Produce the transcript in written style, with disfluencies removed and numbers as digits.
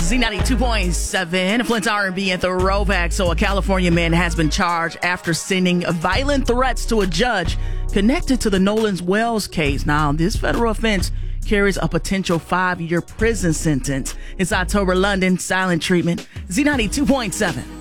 Z92.7, Flint's R&B and Throwback. So a California man has been charged after sending violent threats to a judge connected to the Nolan Wells case. Now, this federal offense carries a potential 5-year prison sentence. It's October London, Silent Treatment, Z92.7.